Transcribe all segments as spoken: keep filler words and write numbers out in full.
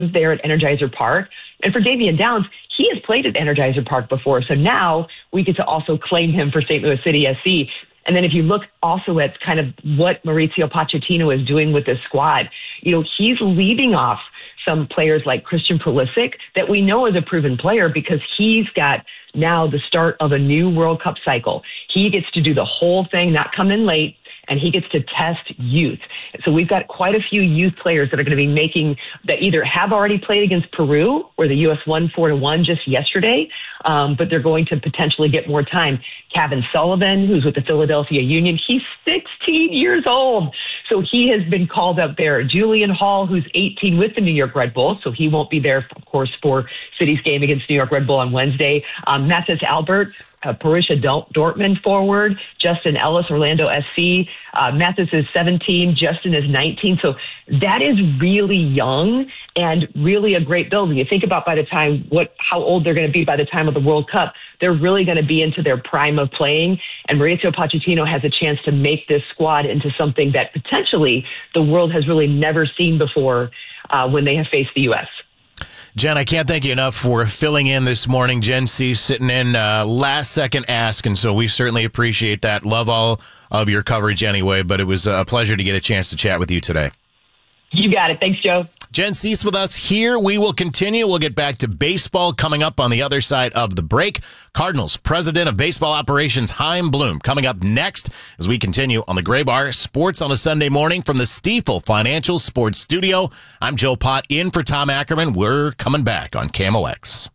there at Energizer Park. And for Davian Downs, he has played at Energizer Park before. So now we get to also claim him for Saint Louis City S C. And then if you look also at kind of what Mauricio Pochettino is doing with this squad, you know, he's leaving off some players like Christian Pulisic that we know is a proven player because he's got now the start of a new World Cup cycle. He gets to do the whole thing, not come in late, and he gets to test youth. So we've got quite a few youth players that are going to be making that either have already played against Peru, where the U S won four to one just yesterday, um, but they're going to potentially get more time. Kevin Sullivan, who's with the Philadelphia Union, he's sixteen years old. So he has been called up there. Julian Hall, who's eighteen with the New York Red Bull. So he won't be there, of course, for City's game against New York Red Bull on Wednesday. Um, Mathis Albert, uh, Borussia Dortmund forward. Justin Ellis, Orlando S C. Uh, Mathis is seventeen. Justin is nineteen. So that is really young and really a great build. When you think about by the time what how old they're going to be by the time of the World Cup, they're really going to be into their prime of playing. And Mauricio Pochettino has a chance to make this squad into something that potentially the world has really never seen before uh, when they have faced the U S. Jen, I can't thank you enough for filling in this morning. Jen C sitting in uh, last second ask, and so we certainly appreciate that. Love all of your coverage anyway, but it was a pleasure to get a chance to chat with you today. You got it. Thanks, Joe. Jen Cease with us here. We will continue. We'll get back to baseball coming up on the other side of the break. Cardinals President of Baseball Operations Chaim Bloom coming up next as we continue on the Gray Bar Sports on a Sunday morning from the Stifel Financial Sports Studio. I'm Joe Pott in for Tom Ackerman. We're coming back on K M O X.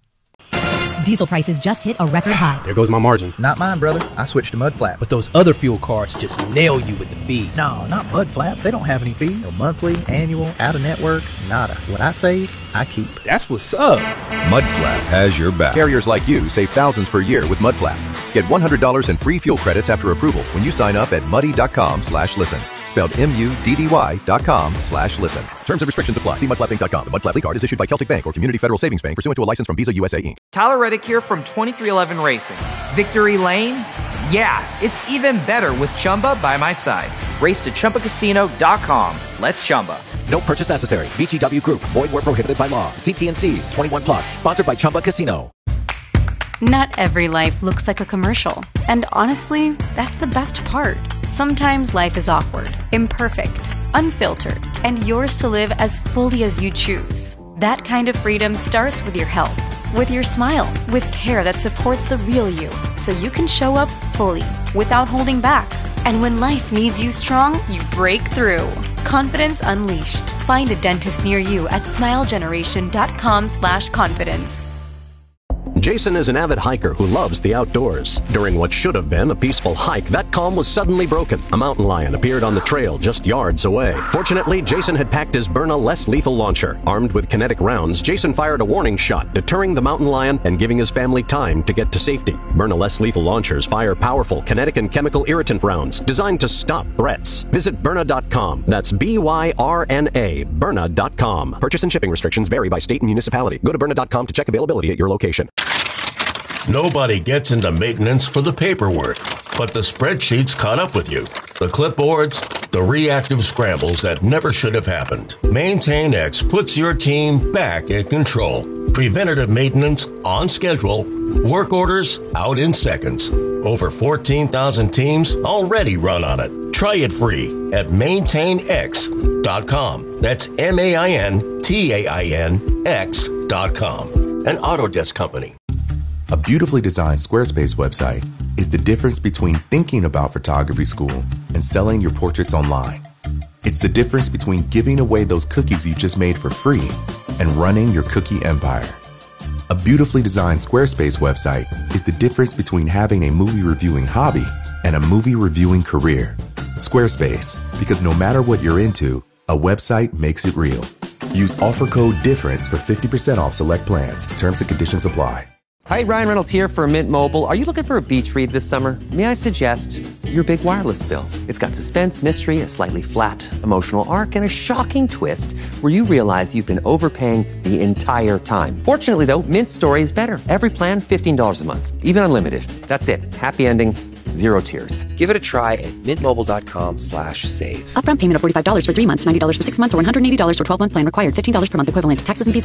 Diesel prices just hit a record high. There goes my margin. Not mine, brother. I switched to Mudflap. But those other fuel cards just nail you with the fees. No, not Mudflap. They don't have any fees. No monthly, annual, out-of-network, nada. What I save, I keep. That's what's up. Mudflap has your back. Carriers like you save thousands per year with Mudflap. Get one hundred dollars in free fuel credits after approval when you sign up at muddy.com slash listen. Spelled M-U-D-D-Y dot com slash listen. Terms and restrictions apply. See mudflap inc dot com. The Mudflap card is issued by Celtic Bank or Community Federal Savings Bank pursuant to a license from Visa U S A Incorporated. Tyler Reddick here from twenty-three eleven Racing. Victory Lane? Yeah, it's even better with Chumba by my side. Race to Chumba Casino dot com. Let's Chumba. No purchase necessary. V G W Group. Void where prohibited by law. See T and C's. twenty-one plus. Sponsored by Chumba Casino. Not every life looks like a commercial. And honestly, that's the best part. Sometimes life is awkward, imperfect, unfiltered, and yours to live as fully as you choose. That kind of freedom starts with your health, with your smile, with care that supports the real you, so you can show up fully, without holding back. And when life needs you strong, you break through. Confidence Unleashed. Find a dentist near you at smilegeneration.com slash confidence. Jason is an avid hiker who loves the outdoors. During what should have been a peaceful hike, that calm was suddenly broken. A mountain lion appeared on the trail just yards away. Fortunately, Jason had packed his Byrna less lethal launcher. Armed with kinetic rounds, Jason fired a warning shot, deterring the mountain lion and giving his family time to get to safety. Byrna less lethal launchers fire powerful kinetic and chemical irritant rounds designed to stop threats. Visit Byrna dot com. That's B Y R N A, Byrna dot com. Purchase and shipping restrictions vary by state and municipality. Go to Byrna dot com to check availability at your location. Nobody gets into maintenance for the paperwork, but the spreadsheets caught up with you. The clipboards, the reactive scrambles that never should have happened. MaintainX puts your team back in control. Preventative maintenance on schedule. Work orders out in seconds. Over fourteen thousand teams already run on it. Try it free at maintain x dot com. That's M A I N T A I N X dot com. An Autodesk company. A beautifully designed Squarespace website is the difference between thinking about photography school and selling your portraits online. It's the difference between giving away those cookies you just made for free and running your cookie empire. A beautifully designed Squarespace website is the difference between having a movie reviewing hobby and a movie reviewing career. Squarespace, because no matter what you're into, a website makes it real. Use offer code DIFFERENCE for fifty percent off select plans. Terms and conditions apply. Hi, Ryan Reynolds here for Mint Mobile. Are you looking for a beach read this summer? May I suggest your big wireless bill? It's got suspense, mystery, a slightly flat, emotional arc, and a shocking twist where you realize you've been overpaying the entire time. Fortunately, though, Mint's story is better. Every plan, fifteen dollars a month, even unlimited. That's it. Happy ending. zero tiers. Give it a try at mintmobile.com slash save. Upfront payment of forty-five dollars for three months, ninety dollars for six months, or one hundred eighty dollars for twelve-month plan required. fifteen dollars per month equivalent. Taxes and fees